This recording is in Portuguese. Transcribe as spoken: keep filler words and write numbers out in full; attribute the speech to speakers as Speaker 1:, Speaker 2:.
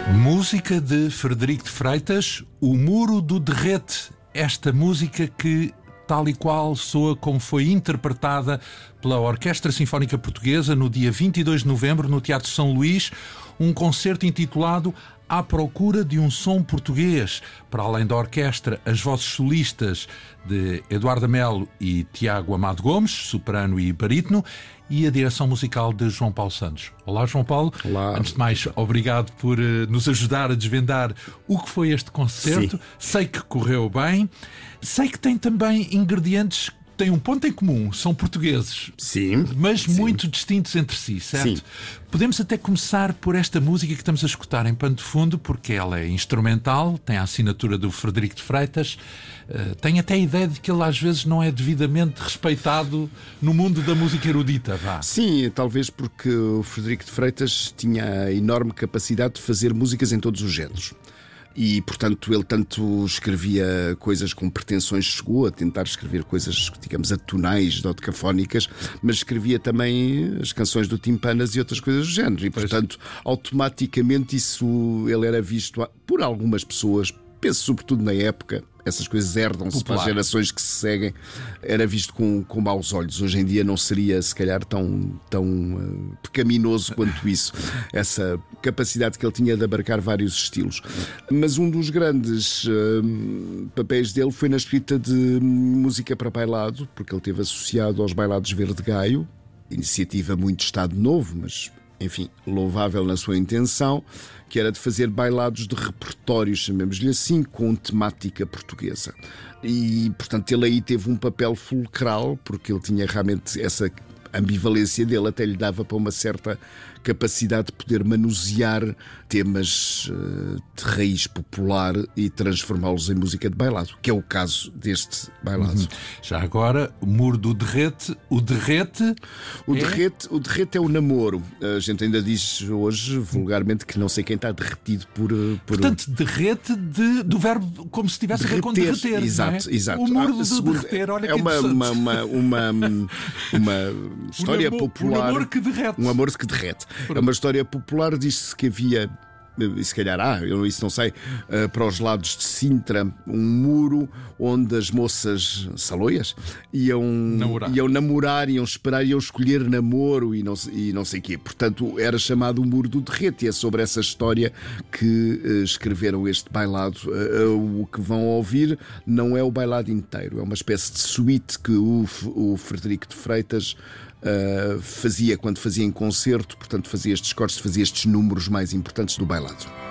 Speaker 1: Música de Frederico de Freitas, O Muro do Derrete. Esta música que, tal e qual, soa como foi interpretada pela Orquestra Sinfónica Portuguesa no dia vinte e dois de novembro no Teatro São Luís, um concerto intitulado À Procura de um Som Português. Para além da orquestra, as vozes solistas de Eduardo Melo e Tiago Amado Gomes, soprano e barítono, e a direção musical de João Paulo Santos. Olá, João Paulo.
Speaker 2: Olá.
Speaker 1: Antes de mais, obrigado por uh, nos ajudar a desvendar o que foi este concerto. Sim. Sei que correu bem. Sei que tem também ingredientes que têm um ponto em comum. São portugueses.
Speaker 2: Sim.
Speaker 1: Mas
Speaker 2: sim.
Speaker 1: muito distintos entre si, certo?
Speaker 2: Sim.
Speaker 1: Podemos até começar por esta música que estamos a escutar em pano de fundo, porque ela é instrumental, tem a assinatura do Frederico de Freitas. Uh, tenho até a ideia de que ele às vezes não é devidamente respeitado no mundo da música erudita, vá.
Speaker 2: Sim, talvez porque o Frederico de Freitas tinha a enorme capacidade de fazer músicas em todos os géneros. E, portanto, ele tanto escrevia coisas com pretensões, chegou a tentar escrever coisas, digamos, atonais, dodecafónicas, mas escrevia também as canções do Timpanas e outras coisas do género. E, portanto, automaticamente isso ele era visto por algumas pessoas, penso sobretudo na época, essas coisas herdam-se para as gerações que se seguem, era visto com, com maus olhos. Hoje em dia não seria, se calhar, tão, tão uh, pecaminoso quanto isso, essa capacidade que ele tinha de abarcar vários estilos. Mas um dos grandes uh, papéis dele foi na escrita de música para bailado, porque ele esteve associado aos bailados Verde Gaio, iniciativa muito Estado Novo, mas enfim, louvável na sua intenção, que era de fazer bailados de repertório, chamemos-lhe assim, com temática portuguesa. E, portanto, ele aí teve um papel fulcral, porque ele tinha realmente essa ambivalência dele, até lhe dava para uma certa capacidade de poder manusear temas uh, de raiz popular e transformá-los em música de bailado, que é o caso deste bailado. Uhum.
Speaker 1: Já agora, o Muro do Derrete, o derrete...
Speaker 2: O,
Speaker 1: é...
Speaker 2: derrete o derrete é o namoro. A gente ainda diz hoje, vulgarmente, que não sei quem está derretido por... por...
Speaker 1: Portanto, derrete de, do verbo como se tivesse derreter, a ver com derreter.
Speaker 2: Exato,
Speaker 1: não é?
Speaker 2: exato.
Speaker 1: O Muro
Speaker 2: ah,
Speaker 1: do
Speaker 2: segundo,
Speaker 1: Derreter, olha
Speaker 2: é
Speaker 1: que
Speaker 2: uma, uma, uma, uma, uma história
Speaker 1: namor,
Speaker 2: popular.
Speaker 1: Um amor que derrete.
Speaker 2: Um amor que derrete. É uma história popular, diz-se que havia, e se calhar, ah, eu isso não sei, uh, para os lados de Sintra, um muro onde as moças saloias iam namorar, iam, namorar, iam esperar, iam escolher namoro e não, e não sei o quê. Portanto, era chamado o Muro do Derrete, e é sobre essa história que uh, escreveram este bailado. Uh, uh, o que vão ouvir não é o bailado inteiro, é uma espécie de suíte que o, o Frederico de Freitas Uh, fazia quando fazia em concerto, portanto fazia estes cortes, fazia estes números mais importantes do bailado.